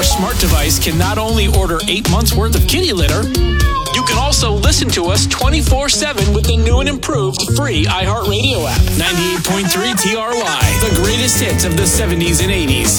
smart device can not only order 8 months worth of kitty litter, you can also listen to us 24/7 with the new and improved free iHeartRadio app. 98.3 TRY, the greatest hits of the 70s and 80s.